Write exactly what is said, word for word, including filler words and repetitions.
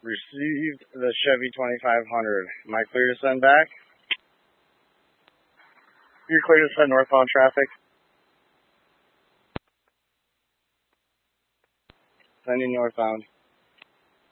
Received the Chevy twenty-five hundred. Am I clear to send back? You're clear to send northbound traffic. Sending northbound.